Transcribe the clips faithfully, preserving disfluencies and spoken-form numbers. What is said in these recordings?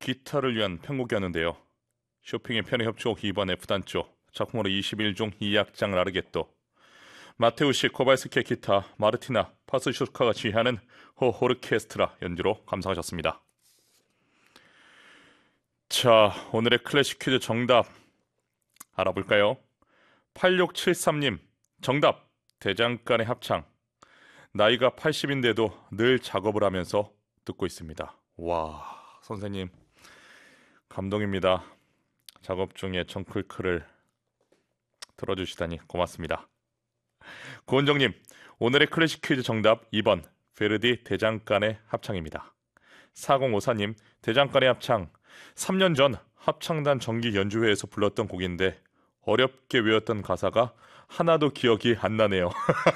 기타를 위한 편곡이었는데요. 쇼핑의 편의 협주곡 이 번 F단조, 작품으로 이십일 종 이 악장 라르게또, 마테우시 코발스키의 기타, 마르티나 파스슈카가 지휘하는 호호르케스트라 연주로 감상하셨습니다. 자, 오늘의 클래식 퀴즈 정답 알아볼까요? 팔육칠삼 님 정답, 대장간의 합창. 나이가 팔십인데도 늘 작업을 하면서 듣고 있습니다. 와, 선생님 감동입니다. 작업 중에 정클크를 들어주시다니 고맙습니다. 고은정님, 오늘의 클래식 퀴즈 정답 이 번 베르디 대장간의 합창입니다. 사공오사 님, 대장간의 합창, 삼 년 전 합창단 정기 연주회에서 불렀던 곡인데 어렵게 외웠던 가사가 하나도 기억이 안 나네요.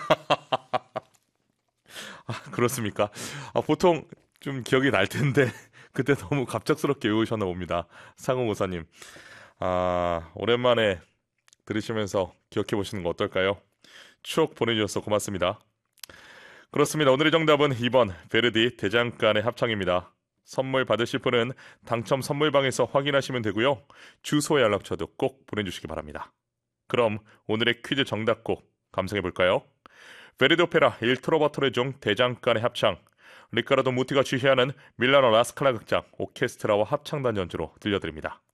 아, 그렇습니까? 아, 보통 좀 기억이 날 텐데 그때 너무 갑작스럽게 외우셨나 봅니다. 사공오사 님, 아, 오랜만에 들으시면서 기억해 보시는 거 어떨까요? 추억 보내주셔서 고맙습니다. 그렇습니다. 오늘의 정답은 이 번 베르디 대장간의 합창입니다. 선물 받으실 분은 당첨 선물방에서 확인하시면 되고요. 주소와 연락처도 꼭 보내주시기 바랍니다. 그럼 오늘의 퀴즈 정답곡 감상해 볼까요? 베르디 오페라 일 트로바토레 중 대장간의 합창, 리카르도 무티가 지휘하는 밀라노 라스칼라 극장 오케스트라와 합창단 연주로 들려드립니다.